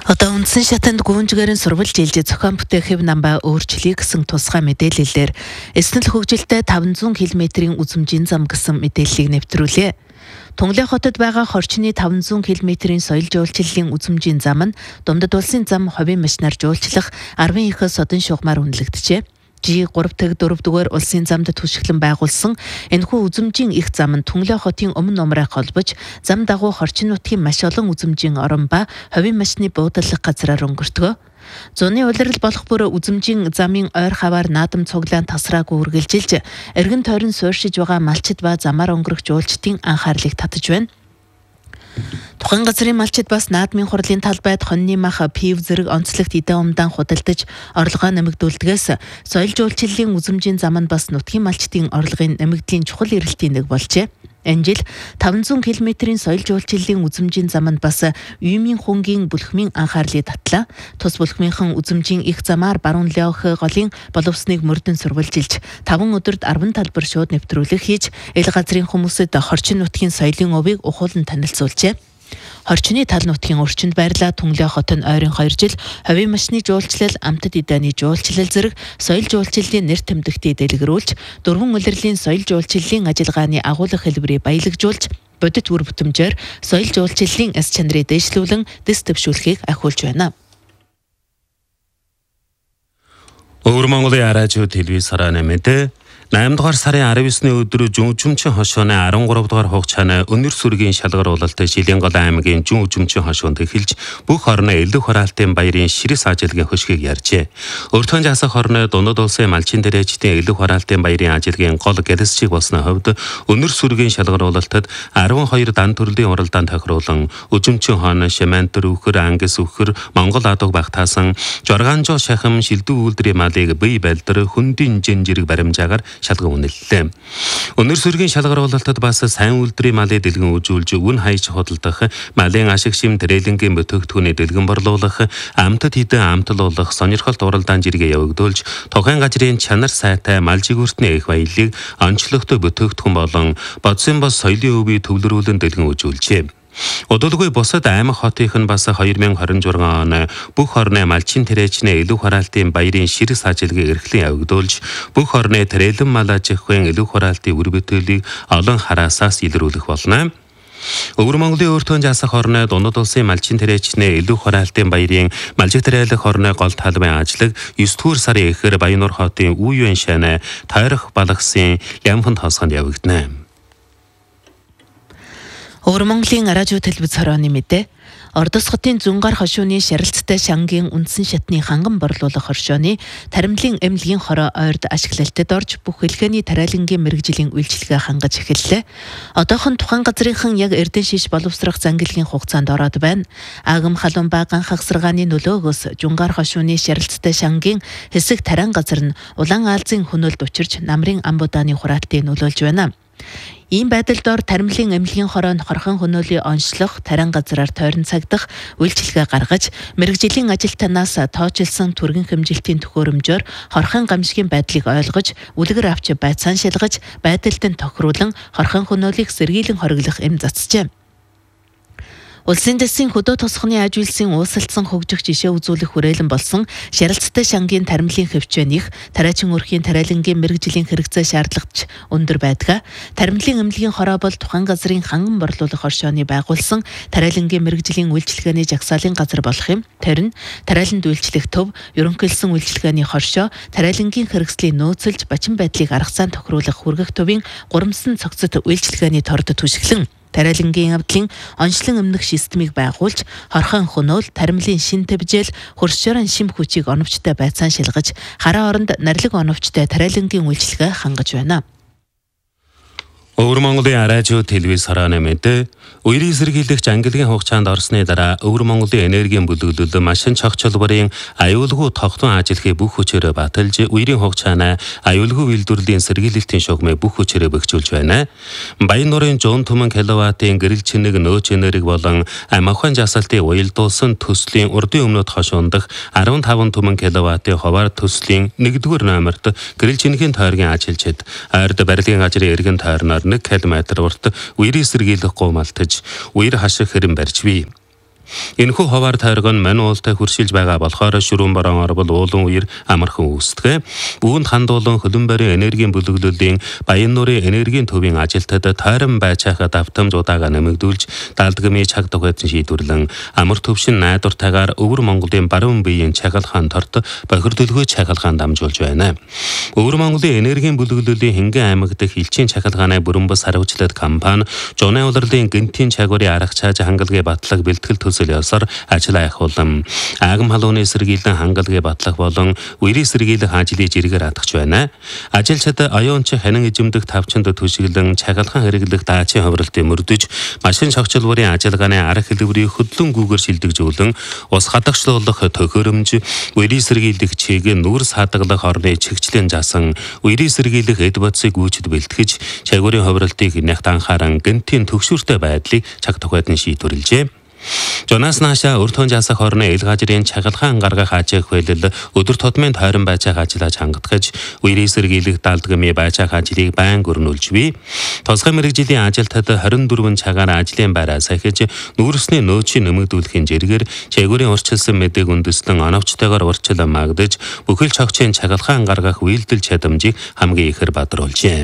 Одоо үндсэн шатанд гүнжгээрэн сурвалж ээлжид зохион бүтээх хэв намбаа өөрчлөе гэсэн тусгай мэдээлэлээр эснэл хөгжилтэй 500 км-ийн үзмжийн зам гэсэн мэдээллийг нэвтрүүлээ. Тунгалын хотод байгаа хорчны 500 км-ийн соёл жуулчлалын үзмжийн зам нь Думдад улсын зам ховийн машинаар жуулчлах 10 их содон шугамар үнэлэгдэжээ. G3-4-р улсын замд түшиглэн байгуулсан энэхүү үзмжийн их зам нь Тунгалын хотын өмнө номроо холбож зам дагуу хорчин нутгийн маш олон үзмжийн орон ба ховийн машины буудлах газраар өнгөртгөө. Зуны улирал болох бүр үзмжийн замын ойр хаваар наадам цуглаан тасраагүй үргэлжилж эргэн тойрон сууршиж байгаа малчид ба замаар өнгөрөх жуулчдын анхаарлыг татаж байна. Тухайн газрын малчид бас наадмын хурлын талбайд хоньны мах, пив зэрэг онцлогт эдэн умдаан худалдаж орлогоо нэмэгдүүлдгээс соёл жуулчлалын үзмжийн зам нь бас нутгийн малчдын орлогын нэмэгдлийн чухал эрэлтийн нэг болжээ. Энэ жил 500 км-ийн соёл жуулчлалын үзмжийн зам нь бас Уймын хөнгийн бүлхмийн анхаарлыг татлаа. Тус бүлхмийнхэн үзмжийн их замаар баруун Леох голын боловсныг мөрдөн сурвалжилж 5 өдөрт 10 талбар шууд нэвтрүүлэг хийж эл газрын хүмүүсэд хорчин нутгийн соёлын өвийг ухуулан танилцуулжээ. Хорчны тал нутгийн өрчөнд байрлаа Тунгалын хот нь ойрын 2 жил ховийн машины жуулчлал, амтд идэний жуулчлал зэрэг соёл жуулчлалын нэр тэмдэгтээ дэлгэрүүлж, дөрвөн улирлын соёл жуулчлалын ажиллагааны агуулгах хэлбэрийг баялагжуулж, бодит үр бүтэмжээр соёл жуулчлалын эс чанарыг дэвшлүүлэн дэс төвшүүлэхийг ахиулж байна. Өвөр Монголын радио телевизээр нэмэт 8 дугаар сарын 19-ны өдөр Жүнжүмчин хошооны 13 дугаар хугацааны өнөр сүргийн шалгаруулалт Жилингол аймгийн Жүнжүмчин хошоонд эхэлж бүх орны элдв хураалтын баярын ширээс ажиллагийн хөшгийг ярьжээ. Өртгөн жасах орны Дундад улсын малчин дээрчдийн элдв хураалтын баярын ажиллагийн гол гэлэсчиг болсны хувьд өнөр сүргийн шалгаруулалтад 12 дан төрлийн уралдаан тохируулан Үжимчин хоон, Шимэнтэр үхэр, Ангис үхэр, Монгол адуг багтаасан Жорганжоо шахам шилдүү үйлдвэрийн малыг бие байлдар хүндийн жинжирэг баримжаагаар шалган үнэллээ. Өнөр сүргийн шалгаруулалтад бас сайн үйлдвэрийн малыг дэлгэн үзүүлж үн хайж худалдах, малын ашиг шим трээлингийн бүтээгдэхүүний дэлгэн борлуулах, амтд хідэн амтлуулах, сонирхолт уралдаан жиргээ явагдуулж, тухайн газрын чанар сайтай мал жигүүртний их баялаг онцлогтой бүтээгдэхүүн болон бодсон бос соёлын өвийг төвлөрүүлэн дэлгэн үзүүлжээ. Удалгүй бусад аймаг хотынх нь бас 2026 он бүх орны малчин тэрээчний элдв хураалтын баярын ширээс ажиллагааг эрхлэн явагдуулж, бүх орны трээлэн мал аж ахуйн элдв хураалтын үр бүтээлийг олон хараасаас илрүүлэх болно. Өвөр Монголын өртгөн жасах орны Дундад улсын малчин тэрээчний элдв хураалтын баярын малжиг тариалах орны гол талбайн ажиллаг 9 дугаар сарын эхээр Баяннуур хотын Үйвэн шанаа тойрох балгасын Лямхан тосгонд явагдана. Өвөр Монголын радио телевиз хорооны мэдээ. Ордос хотын Зүнгар хошууны шарилцтай шангийн үндсэн шатны ханган борлуулах хоршооны таримлын эмнэлгийн хороо ойрд ашиглалтад орж бүх хэлхээний тариалангийн мэрэгжлийн үйлчилгээ хангаж эхэллээ. Одоохон тухайн газрынхан яг эрдэн шиш боловсрох зангилгийн хугацаанд ороод байна. Агам халуун ба ганхагсаргааны нөлөөгөөс Зүнгар хошууны шарилцтай шангийн хэсэг таран газар нь улаан аалзын хөнөөлд учирч намрын амбуудааны хураалтыг нөлөөлж байна. Ийм байдалд ор таримлын эмнэлгийн хороонд хорхон хөнөөлийн онцлох, тарин газраар тойрон цагдах үйлчилгээ гаргаж, мэрэгжлийн ажилтнаас тоочилсан түргэн хэмжилтийн төхөөрөмжөөр хорхон гамшигын байдлыг ойлгож, үлгэр авч байцаан шалгаж, байдалд нь тохируулан хорхон хөнөөлийг сэргийлэн хориглох эм засжээ. Улсын дэсийн хөдөө тосгоны аж үйлсийн уусалцсан хөгжих жишээ үзүүлэх хүрээлэн болсон шарилцтай шангийн таримлын хөвчөөн их, тариачин өрхийн тариалангийн мэрэгжлийн хэрэгцээ шаардлагач өндөр байдаг. Таримлын эмнэлгийн хороо бол тухайн газрын ханган борлуулах хоршооны байгуулсан тариалангийн мэрэгжлийн үйлчилгээний жагсаалын газар болох юм. Тэр нь тариаланд үйлчлэх төв, ерөнхийлсөн үйлчилгээний хоршоо, тариалангийн хэрэгслийн нөөцөлж бачин байдлыг аргацаан тохируулах хүргэх төвийн гурамсан цогцот үйлчилгээний торд түшиглэн тариалангийн авдлын онцлон өмнөх системийг байгуулж, хорхон хөнөөл, таримлын шин тэвжээл, хөрсжөрөн шим хүчийг оновчтой байцаан шилгаж, хараа оронд нарилэг оновчтой тариалангийн үйлчилгээ хангаж байна. Өвөр Монголын радио телевиз хорооны мэдээ. Үерийн сэргийлэгч ангилгийн хугацаанд орсны дараа Өвөр Монголын энергийн бүлэглэл машин чогцолборын аюулгүй тогтвон ажиллахыг бүх хүчээр баталж, үерийн хугацааны аюулгүй үйлдвэрлэлийн сэргийлэлтийн шугамыг бүх хүчээр бэхжүүлж байна. Баяннуурын 100 түмэн киловаттын гэрэл чинэг нөөц энерги болон амхайн жасалтыг уялдуулсан төслийн урдын өмнөд хошуунд 15 түмэн киловаттын ховаар төслийн 1-р номерт гэрэл чинэгийн тойргийн ажилчид ойрд барилгын газрын эргэн тойрноор 1 км урт үерийн сэргийлэх гомалтаж үер хаших хэрэм барьж бий. Энэхүү хуваар тойрог нь мань уултай хүршилж байгаа болохоор шүрүүн борон орвол уулан үер амархан үүсдэг. Үүнд хандуулан хөлөн барийн энергийн бүлэглэлийн Баян нуурын энергийн төвийн ажилтнад тойрон байцаахад давтамж удаага нэмэгдүүлж даалдгмын чаг тухайд шийдвэрлэн амар төвшин найдвартайгаар Өвөр Монголын баруун биеийн чагалгаан торт бохирдөлгөө чагалгаан дамжуулж байна. Өвөр Монголын энергийн бүлэглэлийн Хингэн аймаг дэх элчийн чагалгааны бүрэн бус хариуцлага компани Жуны улирлын гинтийн чагварын арга чааж хангалагын батлаг бэлтгэл төсөл ёсоор ажил айхуулан агам халууны сэргийлэн хангалагын батлах болон үерийн сэргийлэх ажлыг жиргээр хатгах байна. Ажилчид оюунч ханин эзэмдэх тавчинд түшиглэн чагалгаан хэрэглэх даачийн ховролтыг мөрдөж машин шогчлбарын ажиллагааны арга хэлбэрийг хөдлөн гүүгээр шилдэгжүүлэн ус хадагшлуулах төхөөрөмж үерийн сэргийлэх чиг нүүрс хадгалах орны чигчлийн засан үерийн сэргийлэх эд бодисыг гүйцэд бэлтгэж чагварын ховролтыг нягт анхааран гинтийн төгшүүртэй байдлыг чаг тухайд нь шийдвэрлэжээ. Жонаас наашаа урт хүн жасах орны ил газрын чагалгаан гаргах ажил хөлөл өдөр тутмын тойрон байцаах ажиллаж хангадгаж үерийн сэргийлэх даалдгмын байцаах ажлыг байн өрнүүлж бий. Тусгай мэргэжлийн ажилтнад 24 цагаар ажлын байраа сахиж нүүрсний нөөцийг нэмэгдүүлэхийн зэрэгээр чагварын урьдчилсан мэдээг үндэслэн оновчтойгоор урьдчилан магдаж бүхэл цогцын чагалгаан гаргах үйлдэл чадамжийг хамгийн ихээр бадруулжээ.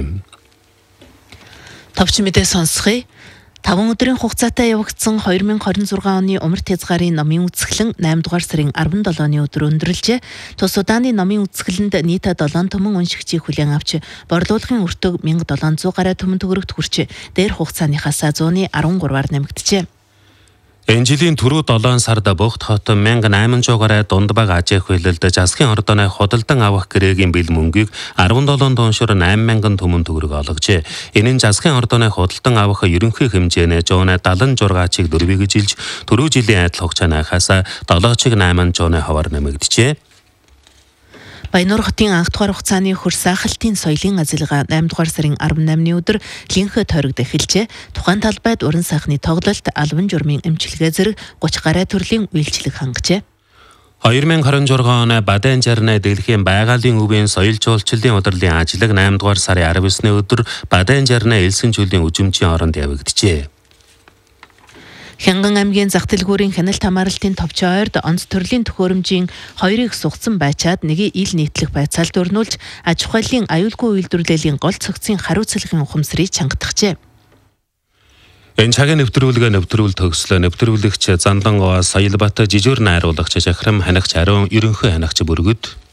Товч мэдээ сонсхий. 5 өдрийн хугацаатай явагдсан 2026 оны умарт хязгаарын номын үзэсгэлэн 8 дугаар сарын 17-ны өдөр өндөрлжээ. Тус удааны номын үзэсгэлэнд нийт 7 түмэн уншигчийг хүлээн авч борлуулгын өртөг 1700 гаруй түмэн төгрөгт хүрч дээр хугацааныхаас 113-аар нэмэгджээ. Энэ жилийн түрүү 7 сард Богд хот 1800 гаруй дундбаг ажих хөлөлд засгийн ордоны худалдан авах гэрээгийн бэл мөнгийг 17 тоншор 8000 түмэн төгрөг олгожээ. Энэ нь засгийн ордоны худалдан авах ерөнхий хэмжээний 176-ыг дөрвийгжилж түрүү жилийн адил хугацаанаас 7-800 хавар нэмэгджээ. Баяннуур хотын анх дугаар хугацааны хөрс ахалтын соёлын ажиллагаа 8 дугаар сарын 18-ны өдөр линхэ тойрогт эхэлжээ. Тухайн талбайд уран сайхны тоглолт, албан журмын эмчилгээ зэрэг 30 гаруй төрлийн үйлчлэг хангажээ. 2026 оны Бадан жарны дэлхийн байгалийн өвийн соёл жуулчлалын удирлын ажлаг 8 дугаар сарын 19-ны өдөр Бадан жарны элсэн чөлийн үжимчийн оронд явагдажээ. Хянган аймгийн зах дэлгүүрийн хяналт хамгаалалтын товчоо ойрд онц төрлийн төхөөрөмжийн 2-ыг сугцсан байчаад нэгийг ил нийтлэх байцаалд өрнүүлж аж ахуйлын аюулгүй үйлдвэрлэлийн гол цогцын хариуцлагын ухамсарыг чангатгажээ. Энэ цагийн нэвтрүүлэг төгслөө. Нэвтрүүлэгч Зандан Соёлбат Жижүүр найруулагч Шахрам ханагч Ариун ерөнхий ханагч Бүргэд